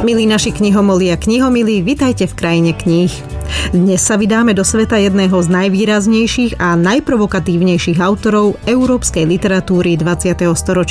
Milí naši knihomoli a knihomilí, vitajte v krajine kníh. Dnes sa vydáme do sveta jedného z najvýraznejších a najprovokatívnejších autorov európskej literatúry 20. storočia.